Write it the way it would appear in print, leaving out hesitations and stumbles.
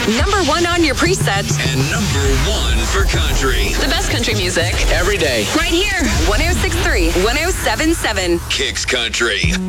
Number 1 on your preset. And number 1 for country. The best country music. Every day. Right here. 106.3, 107.7. Kicks Country.